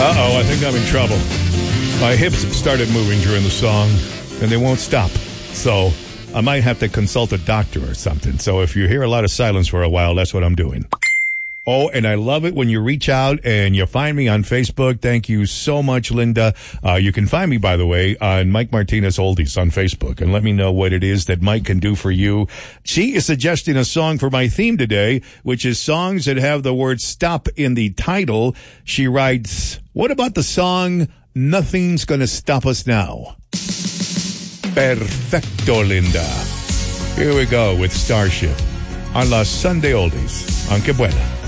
Uh-oh, I think I'm in trouble. My hips started moving during the song, and they won't stop. So I might have to consult a doctor or something. So if you hear a lot of silence for a while, that's what I'm doing. Oh, and I love it when you reach out and you find me on Facebook. Thank you so much, Linda. You can find me, by the way, on Mike Martinez Oldies on Facebook, and let me know what it is that Mike can do for you. She is suggesting a song for my theme today, which is songs that have the word stop in the title. She writes, what about the song Nothing's Gonna Stop Us Now? Perfecto, Linda. Here we go with Starship on La Sunday Oldies on Que Buena.